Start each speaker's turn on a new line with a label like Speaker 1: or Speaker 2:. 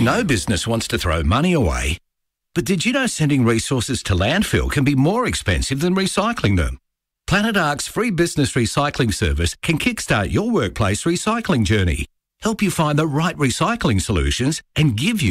Speaker 1: No business wants to throw money away. But did you know sending resources to landfill can be more expensive than recycling them? Planet Ark's free business recycling service can kickstart your workplace recycling journey, help you find the right recycling solutions, and give you